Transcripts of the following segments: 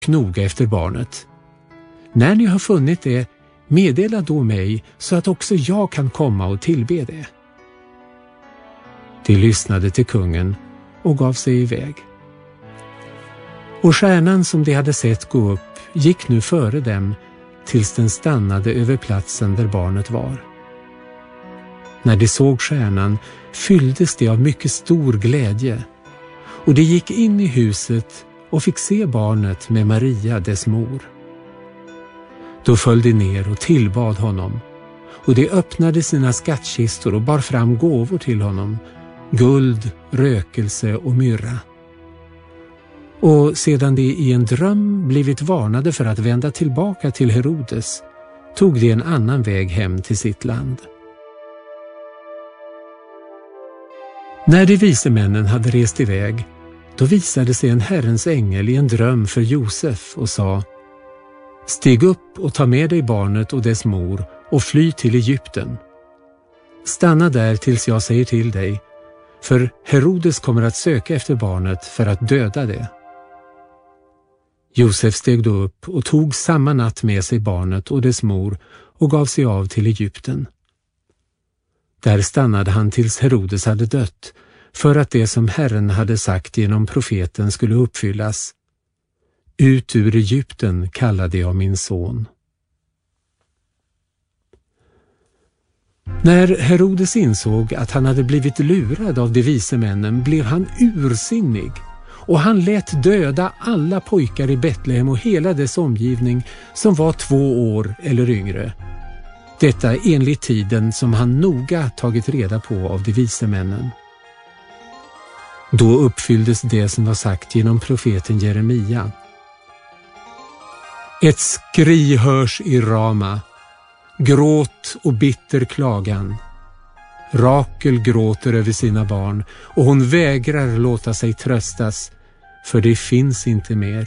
noga efter barnet. När ni har funnit det, meddela då mig så att också jag kan komma och tillbe det. De lyssnade till kungen och gav sig iväg. Och stjärnan som de hade sett gå upp gick nu före dem tills den stannade över platsen där barnet var. När de såg stjärnan fylldes de av mycket stor glädje, och de gick in i huset och fick se barnet med Maria, dess mor. Då föll de ner och tillbad honom, och de öppnade sina skattkistor och bar fram gåvor till honom, guld, rökelse och myrra. Och sedan de i en dröm blivit varnade för att vända tillbaka till Herodes, tog de en annan väg hem till sitt land. När de vise männen hade rest iväg, då visade sig en Herrens ängel i en dröm för Josef och sa: Stig upp och ta med dig barnet och dess mor och fly till Egypten. Stanna där tills jag säger till dig, för Herodes kommer att söka efter barnet för att döda det. Josef steg då upp och tog samma natt med sig barnet och dess mor och gav sig av till Egypten. Där stannade han tills Herodes hade dött, för att det som Herren hade sagt genom profeten skulle uppfyllas: Ut ur Egypten kallade jag min son. När Herodes insåg att han hade blivit lurad av de vise männen blev han ursinnig, och han lät döda alla pojkar i Betlehem och hela dess omgivning som var 2 år eller yngre. Detta enligt tiden som han noga tagit reda på av de vise männen. Då uppfylldes det som var sagt genom profeten Jeremia. Ett skri hörs i Rama, gråt och bitter klagan. Rakel gråter över sina barn, och hon vägrar låta sig tröstas, för det finns inte mer.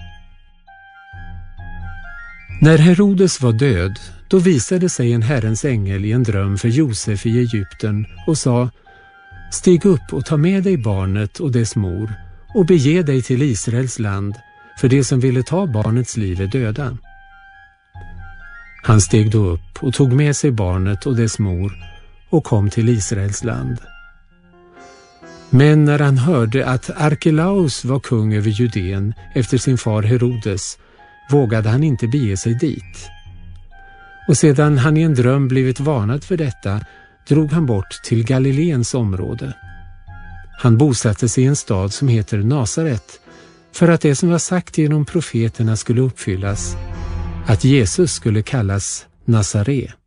När Herodes var död, då visade sig en Herrens ängel i en dröm för Josef i Egypten och sa: Stig upp och ta med dig barnet och dess mor och bege dig till Israels land, för det som ville ta barnets liv är döda. Han steg då upp och tog med sig barnet och dess mor och kom till Israels land. Men när han hörde att Arkelaus var kung över Judeen efter sin far Herodes, vågade han inte bege sig dit. Och sedan han i en dröm blivit varnad för detta, drog han bort till Galileens område. Han bosatte sig i en stad som heter Nasaret, för att det som var sagt genom profeterna skulle uppfyllas, att Jesus skulle kallas Nazare.